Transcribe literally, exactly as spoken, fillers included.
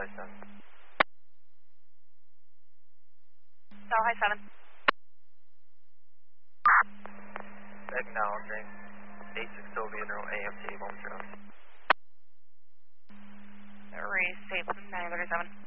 High seven. Tower High seven. Acknowledging. eight six Soviet A M T one zero. Receive nine thirty-seven.